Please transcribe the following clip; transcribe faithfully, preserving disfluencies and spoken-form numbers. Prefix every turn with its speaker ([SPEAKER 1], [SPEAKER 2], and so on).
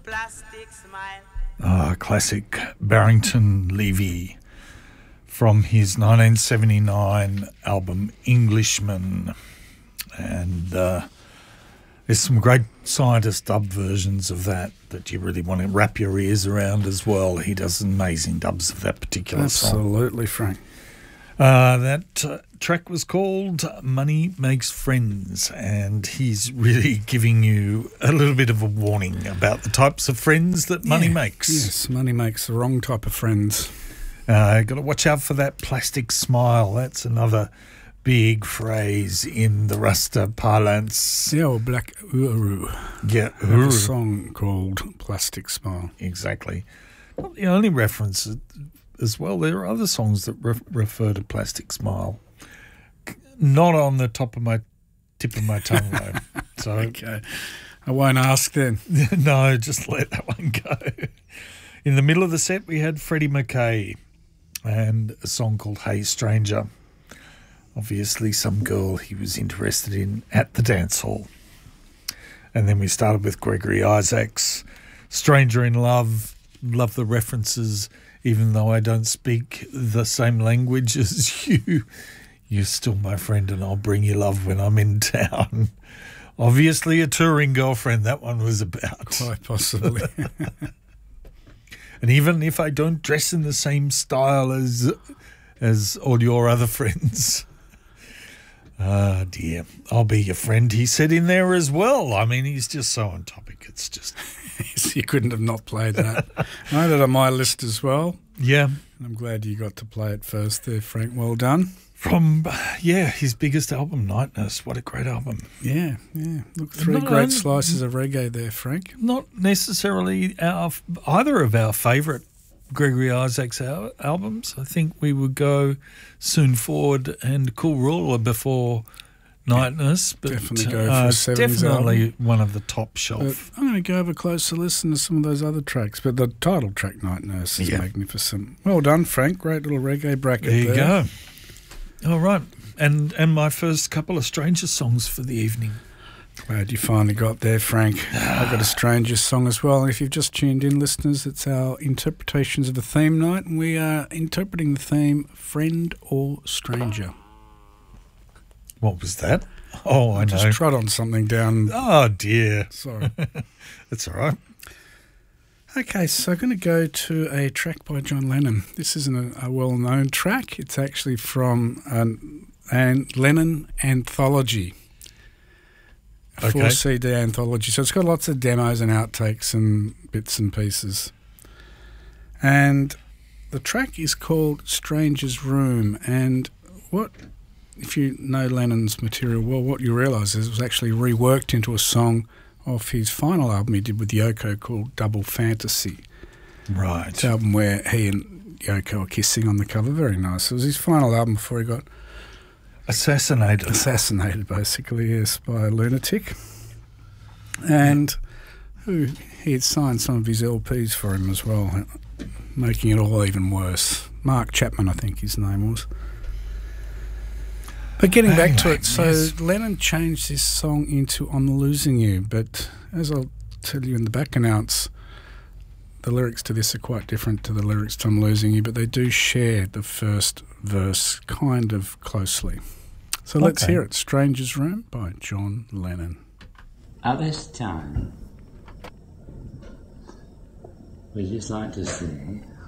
[SPEAKER 1] Ah, classic Barrington Levy from his nineteen seventy-nine album Englishman. And uh, there's some great scientist dub versions of that that you really want to wrap your ears around as well. He does amazing dubs of that particular
[SPEAKER 2] Absolutely,
[SPEAKER 1] song.
[SPEAKER 2] Absolutely, Frank.
[SPEAKER 1] Uh, that uh, track was called Money Makes Friends, and he's really giving you a little bit of a warning about the types of friends that money
[SPEAKER 2] yeah,
[SPEAKER 1] makes.
[SPEAKER 2] Yes, money makes the wrong type of friends.
[SPEAKER 1] Uh, got to watch out for that plastic smile. That's another big phrase in the Rasta parlance.
[SPEAKER 2] Yeah, or Black Uhuru.
[SPEAKER 1] Yeah,
[SPEAKER 2] Uhuru. Have a song called Plastic Smile.
[SPEAKER 1] Exactly. Not the only reference as well. There are other songs that re- refer to Plastic Smile. Not on the top of my tip of my tongue, though. So
[SPEAKER 2] okay. I won't ask then.
[SPEAKER 1] No, just let that one go. In the middle of the set, we had Freddie McKay and a song called Hey Stranger. Obviously, some girl he was interested in at the dance hall. And then we started with Gregory Isaacs, Stranger in Love. Love the references, even though I don't speak the same language as you. You're still my friend and I'll bring you love when I'm in town. Obviously a touring girlfriend that one was about.
[SPEAKER 2] Quite possibly.
[SPEAKER 1] And even if I don't dress in the same style as as all your other friends. Ah, dear. I'll be your friend, he said in there as well. I mean, he's just so on topic. It's just...
[SPEAKER 2] You couldn't have not played that. I had it on my list as well.
[SPEAKER 1] Yeah.
[SPEAKER 2] And I'm glad you got to play it first there, Frank. Well done.
[SPEAKER 1] From, yeah, his biggest album, Night Nurse. What a great album.
[SPEAKER 2] Yeah, yeah. Look, three
[SPEAKER 1] Not
[SPEAKER 2] great
[SPEAKER 1] only,
[SPEAKER 2] slices of reggae there, Frank.
[SPEAKER 1] Not necessarily our either of our favourite Gregory Isaacs al- albums. I think we would go Soon Forward and Cool Ruler before Night Nurse. But,
[SPEAKER 2] definitely go for
[SPEAKER 1] uh,
[SPEAKER 2] a seventies
[SPEAKER 1] definitely
[SPEAKER 2] album.
[SPEAKER 1] one of the top shelf.
[SPEAKER 2] But I'm going to go have a closer listen to some of those other tracks. But the title track, Night Nurse, is
[SPEAKER 1] yeah.
[SPEAKER 2] magnificent. Well done, Frank. Great little reggae bracket
[SPEAKER 1] there. You
[SPEAKER 2] there.
[SPEAKER 1] go. All right. And and my first couple of Stranger songs for the evening.
[SPEAKER 2] Glad you finally got there, Frank. I've got a Stranger song as well. If you've just tuned in, listeners, it's our interpretations of the theme night, and we are interpreting the theme Friend or Stranger.
[SPEAKER 1] What was that? Oh, I,
[SPEAKER 2] I
[SPEAKER 1] know.
[SPEAKER 2] just trod on something down.
[SPEAKER 1] Oh, dear.
[SPEAKER 2] Sorry.
[SPEAKER 1] That's all right.
[SPEAKER 2] Okay, so I'm going to go to a track by John Lennon. This isn't a, a well-known track. It's actually from an, an Lennon anthology, a
[SPEAKER 1] okay.
[SPEAKER 2] four C D anthology. So it's got lots of demos and outtakes and bits and pieces. And the track is called Stranger's Room. And what, if you know Lennon's material well, what you realise is it was actually reworked into a song off his final album he did with Yoko called Double Fantasy.
[SPEAKER 1] Right.
[SPEAKER 2] It's an album where he and Yoko are kissing on the cover. Very nice. It was his final album before he got...
[SPEAKER 1] Assassinated.
[SPEAKER 2] Assassinated, basically, yes, by a lunatic. And who he had signed some of his L Ps for him as well, making it all even worse. Mark Chapman, I think his name was. But getting back to it, so yes. Lennon changed this song into I'm Losing You, but as I'll tell you in the back announce, the lyrics to this are quite different to the lyrics to I'm Losing You, but they do share the first verse kind of closely. So okay. Let's hear it. Stranger's Room by John Lennon.
[SPEAKER 3] At this time, we'd just like to sing